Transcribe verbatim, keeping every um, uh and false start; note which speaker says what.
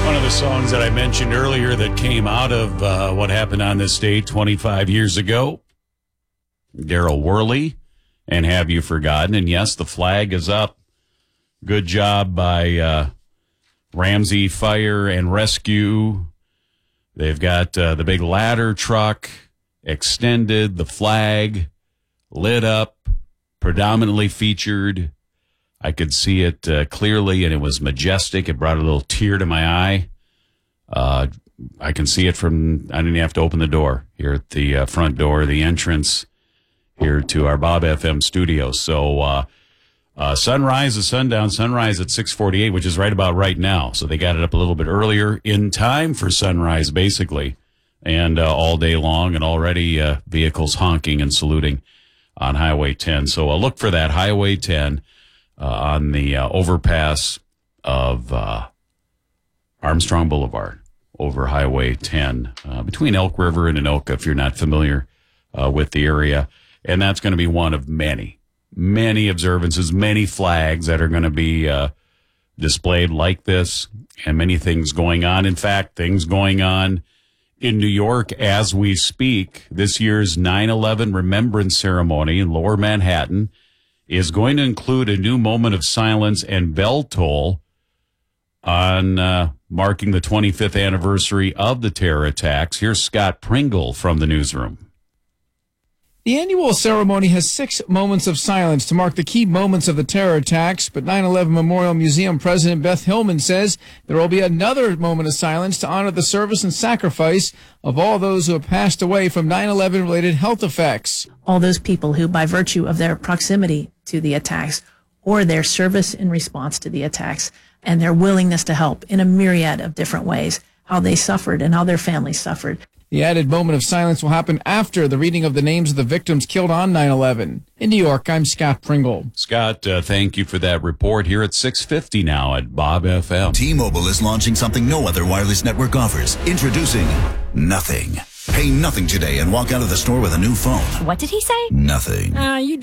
Speaker 1: One of the songs that I mentioned earlier that came out of uh, what happened on this state twenty-five years ago. Daryl Worley and Have You Forgotten? And yes, the flag is up. Good job by uh, Ramsey Fire and Rescue. They've got uh, the big ladder truck extended, the flag lit up, predominantly featured. I could see it uh, clearly, and it was majestic. It brought a little tear to my eye. Uh, I can see it from, I didn't even have to open the door here at the uh, front door, the entrance here to our Bob F M studio. So uh, uh, sunrise to sundown, sunrise at six forty-eight, which is right about right now. So they got it up a little bit earlier in time for sunrise, basically, and uh, all day long, and already uh, vehicles honking and saluting on Highway ten. So uh, look for that, Highway ten. Uh, on the uh, overpass of uh, Armstrong Boulevard over Highway ten uh, between Elk River and Anoka, if you're not familiar uh, with the area. And that's going to be one of many, many observances, many flags that are going to be uh, displayed like this, and many things going on. In fact, things going on in New York as we speak. This year's nine eleven Remembrance Ceremony in Lower Manhattan is going to include a new moment of silence and bell toll on uh, marking the twenty-fifth anniversary of the terror attacks. Here's Scott Pringle from the newsroom.
Speaker 2: The annual ceremony has six moments of silence to mark the key moments of the terror attacks, but nine eleven Memorial Museum President Beth Hillman says there will be another moment of silence to honor the service and sacrifice of all those who have passed away from nine eleven related health effects.
Speaker 3: All those people who, by virtue of their proximity to the attacks or their service in response to the attacks and their willingness to help in a myriad of different ways, how they suffered and how their families suffered.
Speaker 2: The added moment of silence will happen after the reading of the names of the victims killed on nine eleven. In New York, I'm Scott Pringle.
Speaker 1: Scott, uh, thank you for that report here at six fifty now at Bob F M.
Speaker 4: T-Mobile is launching something no other wireless network offers. Introducing Nothing. Pay nothing today and walk out of the store with a new phone.
Speaker 5: What did he say?
Speaker 4: Nothing.
Speaker 5: Uh, you